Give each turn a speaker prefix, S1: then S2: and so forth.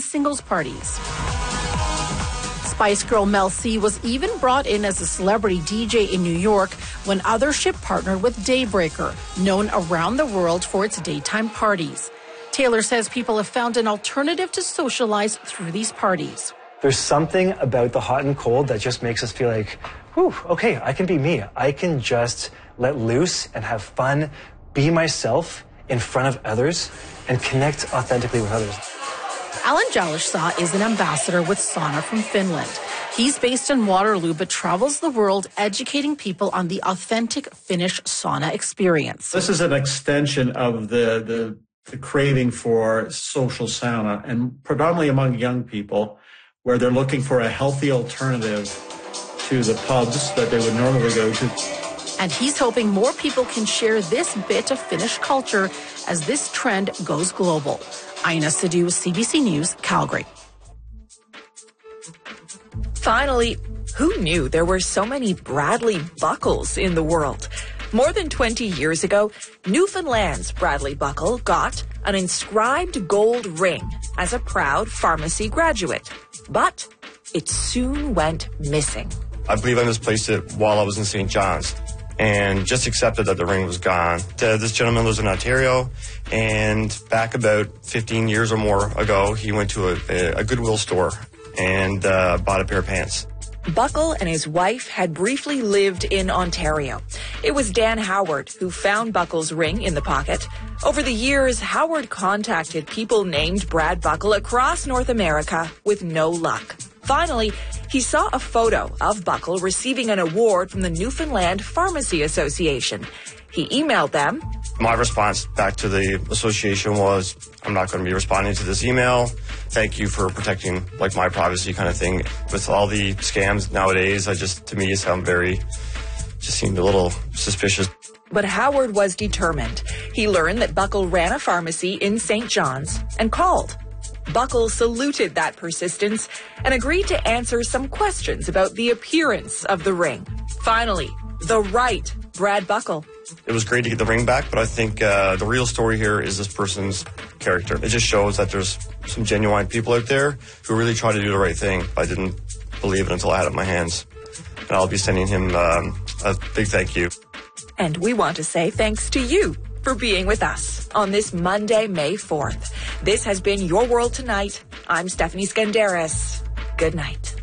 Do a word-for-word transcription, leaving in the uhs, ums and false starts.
S1: singles parties. Spice Girl Mel C was even brought in as a celebrity D J in New York when Othership partnered with Daybreaker, known around the world for its daytime parties. Taylor says people have found an alternative to socialize through these parties.
S2: There's something about the hot and cold that just makes us feel like, whew, okay, I can be me. I can just let loose and have fun, be myself in front of others, and connect authentically with others.
S1: Alan Jalishsaw is an ambassador with Sauna from Finland. He's based in Waterloo but travels the world educating people on the authentic Finnish sauna experience.
S3: This is an extension of the, the, the craving for social sauna, and predominantly among young people, where they're looking for a healthy alternative to the pubs that they would normally go to.
S1: And he's hoping more people can share this bit of Finnish culture as this trend goes global. Aina Sidhu, C B C News, Calgary.
S4: Finally, who knew there were so many Bradley Buckles in the world? More than twenty years ago, Newfoundland's Bradley Buckle got an inscribed gold ring as a proud pharmacy graduate. But it soon went missing.
S5: I believe I misplaced it while I was in Saint John's and just accepted that the ring was gone. Uh, this gentleman lives in Ontario, and back about fifteen years or more ago, he went to a, a Goodwill store and uh, bought a pair of pants.
S4: Buckle and his wife had briefly lived in Ontario. It was Dan Howard who found Buckle's ring in the pocket. Over the years, Howard contacted people named Brad Buckle across North America with no luck. Finally, he saw a photo of Buckle receiving an award from the Newfoundland Pharmacy Association. He emailed them.
S5: My response back to the association was, I'm not going to be responding to this email. Thank you for protecting like my privacy kind of thing. With all the scams nowadays, I just, to me, it sound very, just seemed a little suspicious.
S4: But Howard was determined. He learned that Buckle ran a pharmacy in Saint John's and called. Buckle saluted that persistence and agreed to answer some questions about the appearance of the ring. Finally, the right Brad Buckle.
S5: It was great to get the ring back, but I think uh, the real story here is this person's character. It just shows that there's some genuine people out there who really try to do the right thing. I didn't believe it until I had it in my hands. And I'll be sending him um, a big thank you.
S4: And we want to say thanks to you for being with us on this Monday, May fourth. This has been Your World Tonight. I'm Stephanie Skandaris. Good night.